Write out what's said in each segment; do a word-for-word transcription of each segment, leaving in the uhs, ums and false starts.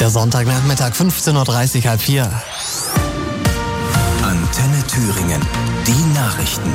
Der Sonntagnachmittag, fünfzehn Uhr dreißig, halb vier. Antenne Thüringen, die Nachrichten.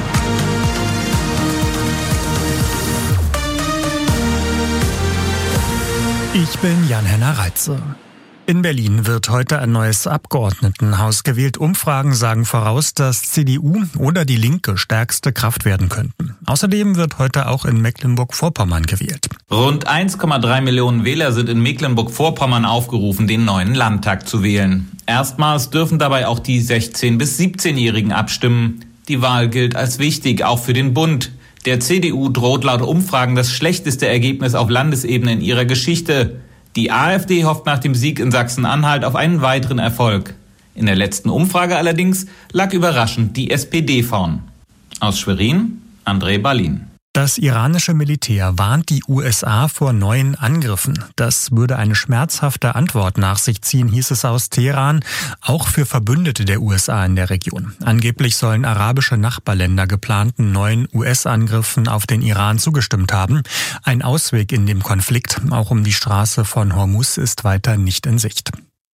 Ich bin Jan-Henner Reitze. In Berlin wird heute ein neues Abgeordnetenhaus gewählt. Umfragen sagen voraus, dass C D U oder die Linke stärkste Kraft werden könnten. Außerdem wird heute auch in Mecklenburg-Vorpommern gewählt. Rund eins Komma drei Millionen Wähler sind in Mecklenburg-Vorpommern aufgerufen, den neuen Landtag zu wählen. Erstmals dürfen dabei auch die sechzehn- bis siebzehnjährigen abstimmen. Die Wahl gilt als wichtig, auch für den Bund. Der C D U droht laut Umfragen das schlechteste Ergebnis auf Landesebene in ihrer Geschichte. Die AfD hofft nach dem Sieg in Sachsen-Anhalt auf einen weiteren Erfolg. In der letzten Umfrage allerdings lag überraschend die S P D vorn. Aus Schwerin, André Ballin. Das iranische Militär warnt die U S A vor neuen Angriffen. Das würde eine schmerzhafte Antwort nach sich ziehen, hieß es aus Teheran, auch für Verbündete der U S A in der Region. Angeblich sollen arabische Nachbarländer geplanten neuen U S-Angriffen auf den Iran zugestimmt haben. Ein Ausweg in dem Konflikt, auch um die Straße von Hormuz, ist weiter nicht in Sicht.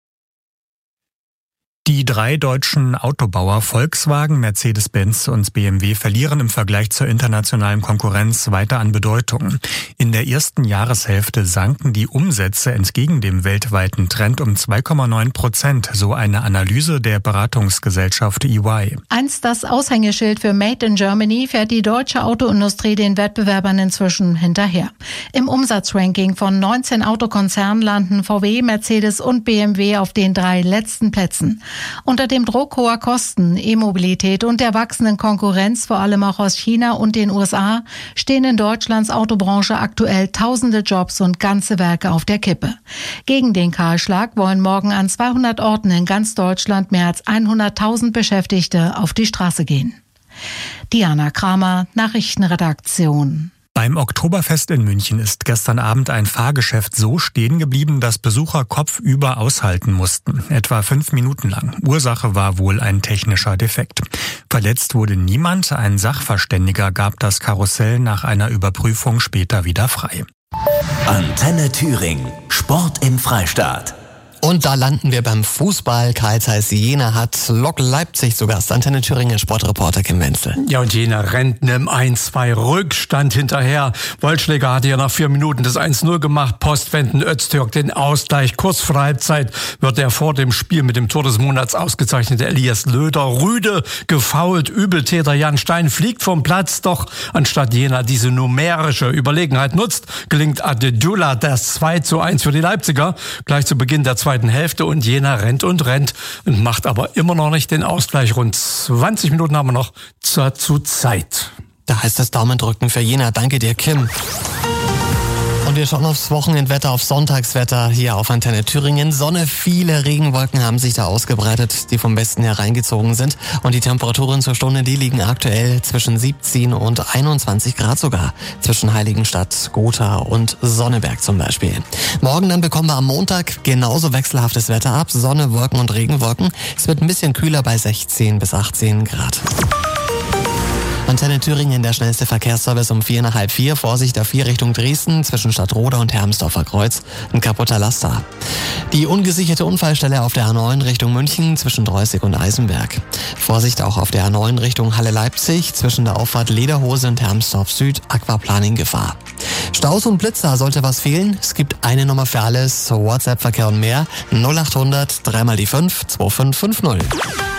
Die drei deutschen Autobauer Volkswagen, Mercedes-Benz und B M W verlieren im Vergleich zur internationalen Konkurrenz weiter an Bedeutung. In der ersten Jahreshälfte sanken die Umsätze entgegen dem weltweiten Trend um zwei Komma neun Prozent, so eine Analyse der Beratungsgesellschaft E Y. Einst das Aushängeschild für Made in Germany fährt die deutsche Autoindustrie den Wettbewerbern inzwischen hinterher. Im Umsatzranking von neunzehn Autokonzernen landen V W, Mercedes und B M W auf den drei letzten Plätzen. Unter dem Druck hoher Kosten, E-Mobilität und der wachsenden Konkurrenz, vor allem auch aus China und den U S A, stehen in Deutschlands Autobranche aktuell tausende Jobs und ganze Werke auf der Kippe. Gegen den Kahlschlag wollen morgen an zweihundert Orten in ganz Deutschland mehr als hunderttausend Beschäftigte auf die Straße gehen. Diana Kramer, Nachrichtenredaktion. Beim Oktoberfest in München ist gestern Abend ein Fahrgeschäft so stehen geblieben, dass Besucher kopfüber aushalten mussten, etwa fünf Minuten lang. Ursache war wohl ein technischer Defekt. Verletzt wurde niemand, ein Sachverständiger gab das Karussell nach einer Überprüfung später wieder frei. Antenne Thüringen, Sport im Freistaat. Und da landen wir beim Fußball. Karl Zeiss Jena hat Lok Leipzig zu Gast. Antenne Thüringen, Sportreporter Kim Wenzel. Ja, und Jena rennt einem eins zwei Rückstand hinterher. Wollschläger hatte ja nach vier Minuten das eins null gemacht. Postwenden Öztürk den Ausgleich. Kurz vor Halbzeit wird der vor dem Spiel mit dem Tor des Monats ausgezeichnete Elias Löder rüde gefoult. Übeltäter Jan Stein fliegt vom Platz. Doch anstatt Jena diese numerische Überlegenheit nutzt, gelingt Adedula das zwei zu eins für die Leipziger. Gleich zu Beginn der zweiten Hälfte und Jena rennt und rennt und macht aber immer noch nicht den Ausgleich. Rund zwanzig Minuten haben wir noch zur, zur Zeit. Da heißt es Daumen drücken für Jena. Danke dir, Kim. Und wir schauen aufs Wochenendwetter, aufs Sonntagswetter hier auf Antenne Thüringen. Sonne, viele Regenwolken haben sich da ausgebreitet, die vom Westen hereingezogen sind. Und die Temperaturen zur Stunde, die liegen aktuell zwischen siebzehn und einundzwanzig Grad sogar. Zwischen Heiligenstadt, Gotha und Sonneberg zum Beispiel. Morgen dann bekommen wir am Montag genauso wechselhaftes Wetter ab. Sonne, Wolken und Regenwolken. Es wird ein bisschen kühler bei sechzehn bis achtzehn Grad. Antenne Thüringen, der schnellste Verkehrsservice um vier nach halb vier. Vorsicht auf vier Richtung Dresden, zwischen Stadtroda und Hermsdorfer Kreuz. Ein kaputter Laster. Die ungesicherte Unfallstelle auf der A neun Richtung München, zwischen Dreußig und Eisenberg. Vorsicht auch auf der A neun Richtung Halle-Leipzig, zwischen der Auffahrt Lederhose und Hermsdorf Süd. Aquaplaning-Gefahr. Staus und Blitzer, sollte was fehlen? Es gibt eine Nummer für alles. WhatsApp-Verkehr und mehr. null acht hundert, dreimal die fünf, zwei fünf fünf null.